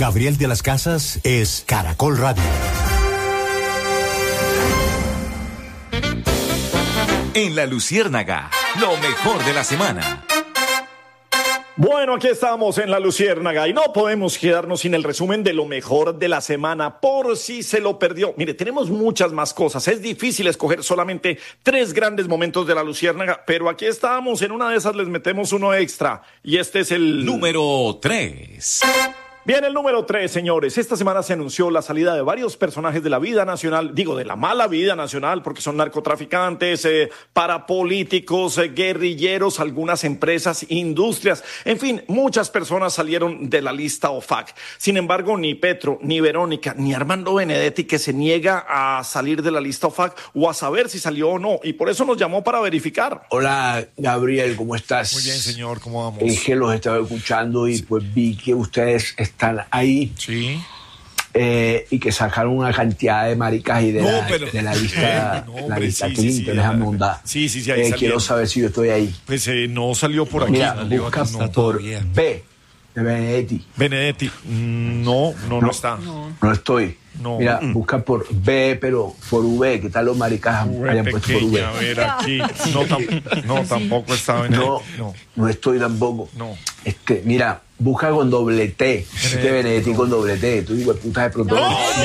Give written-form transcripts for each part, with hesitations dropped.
Gabriel de las Casas es Caracol Radio. En La Luciérnaga, lo mejor de la semana. Bueno, aquí estamos en La Luciérnaga y no podemos quedarnos sin el resumen de lo mejor de la semana por si se lo perdió. Mire, tenemos muchas más cosas. Es difícil escoger solamente 3 grandes momentos de La Luciérnaga, pero aquí estamos. En una de esas les metemos uno extra y este es el número 3. Bien, el número 3, señores. Esta semana se anunció la salida de varios personajes de la vida nacional, digo, de la mala vida nacional, porque son narcotraficantes, parapolíticos, guerrilleros, algunas empresas, industrias, en fin, muchas personas salieron de la lista OFAC. Sin embargo, ni Petro, ni Verónica, ni Armando Benedetti, que se niega a salir de la lista OFAC o a saber si salió o no, y por eso nos llamó para verificar. Hola, Gabriel, ¿cómo estás? Muy bien, señor, ¿cómo vamos? Es que los estaba escuchando y pues vi que ustedes están ahí. Sí. Y que sacaron una cantidad de maricas y de la lista, la lista Clinton, déjame hundar. Sí, ahí quiero saber si yo estoy ahí. Pues no salió por aquí. Mira, busca por B de Benedetti. Benedetti, no está. No estoy. No. Mira, busca por B, pero por V. ¿Qué tal los maricas hayan puesto por V? A ver, aquí. No, tampoco está Benedetti. No estoy tampoco. No. Mira, busca con doble T. Benedetti con doble T. Tú digo, puta de pronto.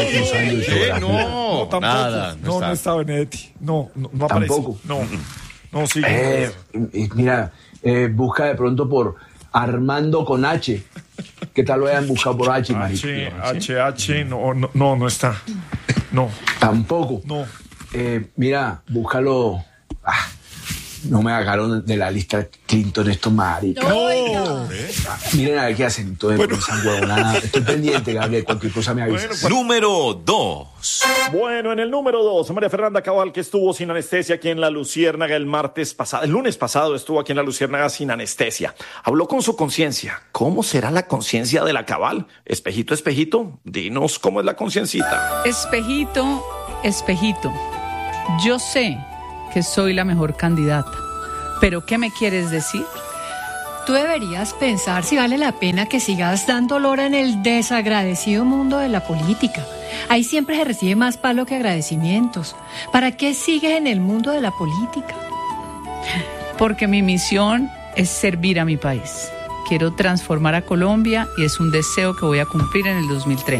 No, tampoco. Nada, no está Benedetti. No aparece. Tampoco. No, sí. Mira, busca de pronto por Armando con H. ¿Qué tal lo hayan buscado por H, marico? HH, no está. No. Tampoco. No. Mira, búscalo. No me sacaron de la lista Clinton estos maricas. No. Miren a ver qué hacen. Entonces, estoy pendiente, Gabriel. Cualquier cosa me avisa. Número 2. Bueno, en el número 2, María Fernanda Cabal, que estuvo sin anestesia aquí en La Luciérnaga el lunes pasado estuvo aquí en La Luciérnaga sin anestesia. Habló con su conciencia. ¿Cómo será la conciencia de la Cabal? Espejito, espejito, dinos cómo es la conciencita. Espejito, espejito, yo sé que soy la mejor candidata, pero ¿qué me quieres decir? Tú deberías pensar si vale la pena que sigas dando lora en el desagradecido mundo de la política. Ahí siempre se recibe más palo que agradecimientos. ¿Para qué sigues en el mundo de la política? Porque mi misión es servir a mi país. Quiero transformar a Colombia y es un deseo que voy a cumplir en el 2030.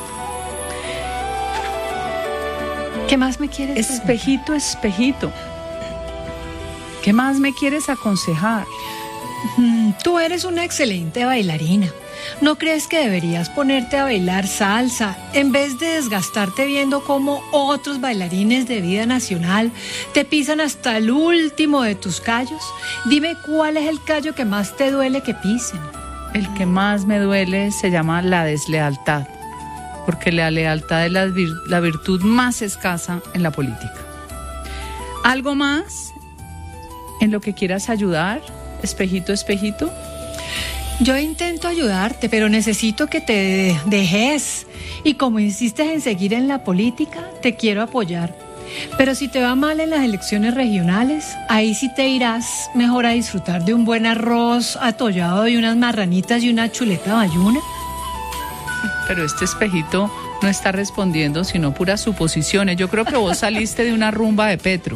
¿Qué más me quieres decir? Espejito, espejito, ¿qué más me quieres aconsejar? Tú eres una excelente bailarina. ¿No crees que deberías ponerte a bailar salsa en vez de desgastarte viendo cómo otros bailarines de vida nacional te pisan hasta el último de tus callos? Dime cuál es el callo que más te duele que pisen. El que más me duele se llama la deslealtad, porque la lealtad es la virtud más escasa en la política. ¿Algo más en lo que quieras ayudar, espejito, espejito? Yo intento ayudarte, pero necesito que te dejes. Y como insistes en seguir en la política, te quiero apoyar. Pero si te va mal en las elecciones regionales, ahí sí te irás mejor a disfrutar de un buen arroz atollado y unas marranitas y una chuleta bayuna. Pero este espejito no está respondiendo, sino puras suposiciones. Yo creo que vos saliste de una rumba de Petro.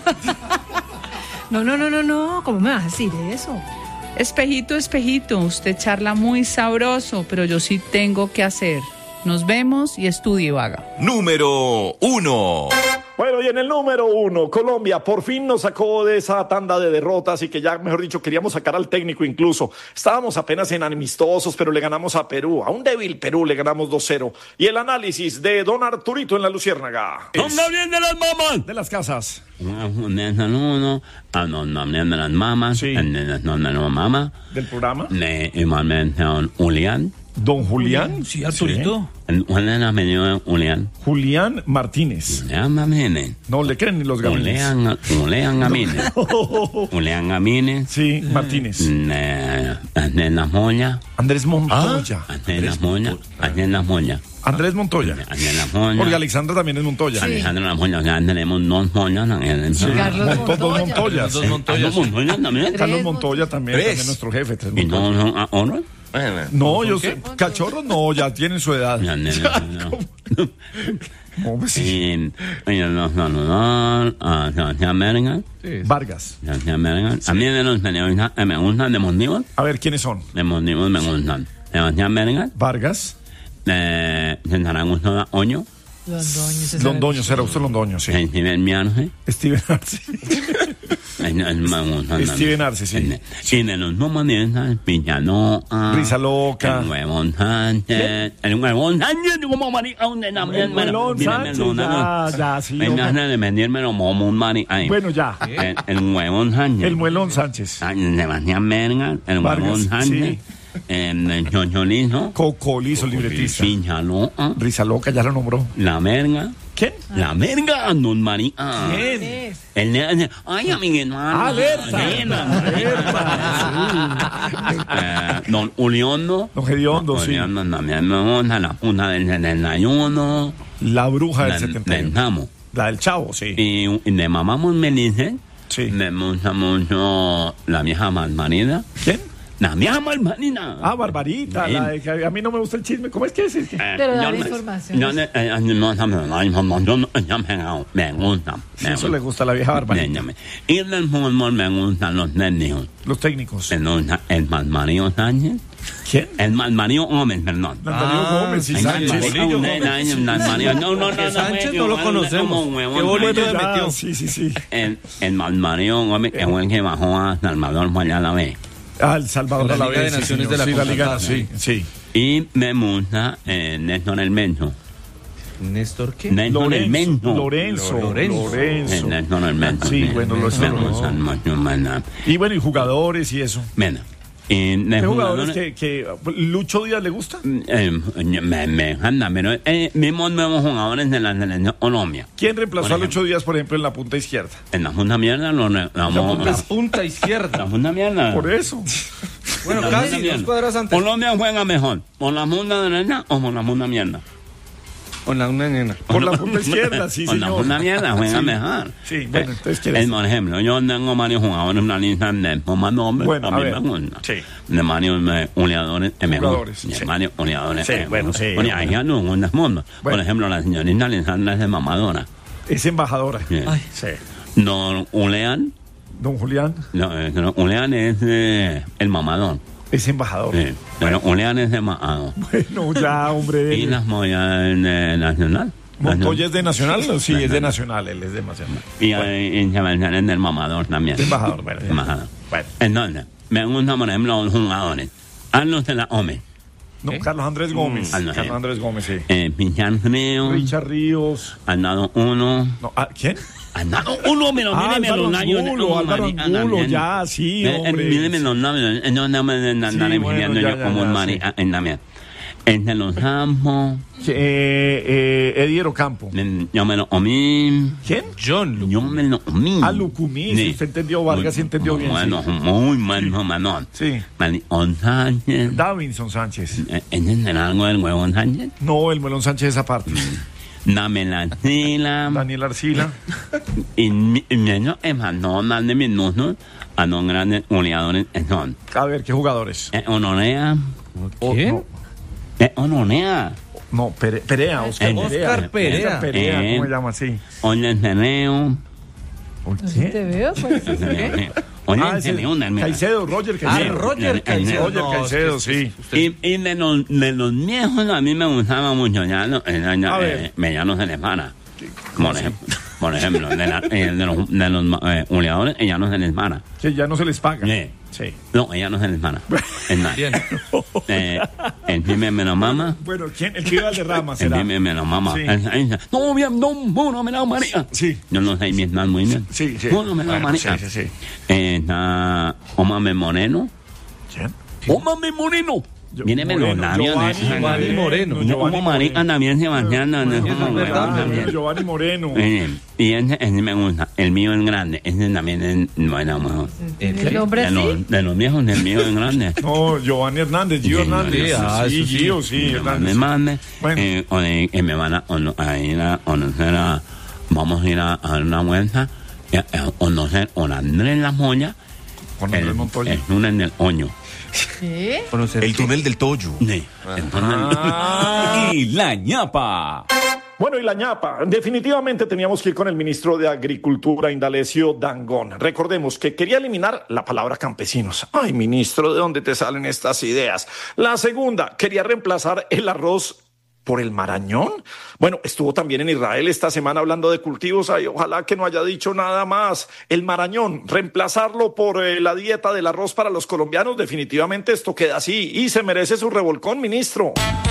No, ¿cómo me vas a decir eso? Espejito, espejito, usted charla muy sabroso, pero yo sí tengo que hacer. Nos vemos y estudie, vaga. Número 1. Bueno, y en el número 1, Colombia por fin nos sacó de esa tanda de derrotas y que ya, mejor dicho, queríamos sacar al técnico incluso. Estábamos apenas en amistosos, pero le ganamos a Perú. A un débil Perú le ganamos 2-0. Y el análisis de don Arturito en La Luciérnaga. ¡Onda bien de las mamás! De las casas. No, de las mamás. Sí. Mamá. ¿Del programa? Igualmente, Julián. ¿Don Julián? Sí, Arturito. Julián. Julián Martínez. No le creen ni los gamines. Julián Gamines. Julián Gamines. Sí, Martínez. Andrés Moya. Andrés Montoya. Andrés Moya. Andrés Montoya. Porque Alexandra también es Montoya. Sí. Alexandra Moya, ya tenemos dos Moyas. Sí. Dos Montoyas. Dos Montoyas también. Carlos Montoya también, también nuestro jefe. ¿Y no son ahora? No, yo sé. Cachorros no, ya tienen su edad. Ya, no. ¿Cómo pues sí? Vargas. A mí me gustan de Mondíbal. A ver, ¿quiénes son? De Mondíbal me gustan. Sebastián Bergan. Vargas. Sentarán gusto Oño. Londoño, será usted Londoño, sí. Steven Miarce. Steven Arce. Steven Arce, sí. Y de los nuevos Piñanoa. Risa Loca. El Nuevo Sánchez. El Nuevo Sánchez, como marica, donde también. Melón Sánchez, ya, sí. Me ganas de venderme como un marica. Bueno, ya. El Nuevo Sánchez. El Muelón Sánchez. Sebastián Bergan. El Nuevo Sánchez. Chocholizo. Cocolizo, libretista. Piñanoa. Risa Loca, ya lo nombró. La Verga. ¿Quién? La Verga, don María. ¿Quién? Ay, amiguito. Alerta. Don Uliondo. Don Gediondo, sí. Uliondo también me gusta. La Junta del 71. La Bruja del 71. Del Tamo. La del Chavo, sí. Y de Mamá Melice. Sí. Me gusta mucho la vieja Malmarida. ¿Quién? La vieja Malmarida. Ah, Barbarita. Sí. La de que a mí no me gusta el chisme. ¿Cómo es que es? Pero da la información. Me gusta. Eso le gusta a la vieja Barbarita. Y del fútbol me gustan los técnicos. Los técnicos. El Malmario Sánchez. ¿Quién? El Malmario Gómez, perdón. Darío Gómez y Sánchez. No, Sánchez no lo conocemos. Qué bonito le metió. Sí. El Malmario Gómez es el que bajó a Salvador allá a la vez. Ah, El Salvador a la Liga vez. de Naciones de la Liga, CONCACAF, sí. Y me gusta Néstor El Mencho. ¿Néstor qué? Néstor El Mencho. Lorenzo. Néstor El Mencho. Sí, bueno, lo me gustan mucho, mana. Y bueno, y jugadores y eso. Mira. ¿Qué jugadores que Lucho Díaz le gusta? Me encanta, pero mismos nuevos jugadores de la selección Colombia. ¿Quién reemplazó a Lucho Díaz, por ejemplo, en la punta izquierda? En la punta mierda La punta izquierda. La punta mierda. Por eso. Bueno, casi 2 cuadras antes. Colombia juega mejor, ¿por la punta derecha o por la punta mierda? Con la una nena. Por la punta izquierda, sí, con señor. la punta mierda juega mejor. Sí, bueno, entonces ¿quieres? Por ejemplo, yo tengo varios jugadores en una lista de más nombres. Bueno, a ver. Sí. De varios goleadores. Jugadores, sí. De varios goleadores. Sí, bueno, sí. Bueno, hay no en el mundo. Por Bueno. ejemplo, la señorita Alessandra es de mamadora. Es embajadora. Sí. Sí. Don Ulean. Don Julián No, Ulean es el mamador. es embajador. Sí. Pero Ulean es de mamador. Bueno, ya, hombre. Y las Moyas Nacional. ¿Montoya es de Nacional? Sí, es de Nacional, él es de Nacional. Y Sebastián es del mamador también. De embajador, bueno. ya. Embajador. Bueno. Entonces, me gustan, por ejemplo, los jugadores. Carlos de la Ome. No, Carlos Andrés Gómez. Ah, no, Carlos Andrés Gómez, sí. Pichar Frío. Richard Ríos. Han dado uno. No, ¿quién? Han dado uno, pero míreme Álvaro los labios. Angulo, Álvaro Angulo, ya, sí, hombre. Míreme los labios. No me andaré Sí, bueno, pidiendo ya, yo ya, como ya, un marica en la mía. Entre los campos. Edier Ocampo. Yo me lo comí. ¿Quién? Yo me lo comí. Lucumí, si usted entendió, Vargas sí entendió bien. Bueno, Sí. muy bueno, Manón. Sí. Sánchez. Davinson Sánchez. ¿Entienden algo del huevo Sánchez? No, el Melón Sánchez esa parte. Dame la sila. Daniel Arcila. Y menos es no más de minutos a los grandes goleadores son. A ver, ¿qué jugadores? Honorea. ¿Quién? Honorea. No, Perea, Oscar Oscar Perea. Oscar Perea, ¿cómo se llama así? Oye, Teneo. Así te veo, pues. Oye, ese Teneo. Caicedo, Roger Caicedo. Roger Caicedo. Roger No, Caicedo, es que sí. Y de los viejos a mí me gustaba mucho ya Medianos de Lesmana. Por ejemplo, de los goleadores, ella no se les para. Que ya no se les paga. Sí. No, ella no se les para. Es nada. El primer me lo mama. Bueno, ¿quién? El que iba al de Rama El será. primer me lo mama. Sí. No, bien, no, me la María. Sí. Yo no sé Vietnam muy bien. Sí. No, me la María. Sí. Está Omame Moreno. ¿Quién? Omame Moreno. Míreme los labios. Giovanni Moreno. Como marica también Sebastián. Giovanni Moreno. Y ese me gusta. El mío es grande. Ese también es mejor. El hombre sí. De los viejos, el mío es grande. No, Giovanni Hernández, Gio Hernández. Sí, Gio, sí, Hernández. Me van a ir a conocer vamos a ir a dar una vuelta a conocer a Andrés La Moya. Con Andrés Montoya. El lunes en el Oño. ¿Qué? El túnel del Toyo. Sí. Y la ñapa. Bueno, y la ñapa. Definitivamente teníamos que ir con el ministro de Agricultura, Indalecio Dangond. Recordemos que quería eliminar la palabra campesinos. Ay, ministro, ¿de dónde te salen estas ideas? La segunda, quería reemplazar el arroz por el marañón. Bueno, estuvo también en Israel esta semana hablando de cultivos. Ay, ojalá que no haya dicho nada más. El marañón, reemplazarlo por la dieta del arroz para los colombianos. Definitivamente esto queda así y se merece su revolcón, ministro.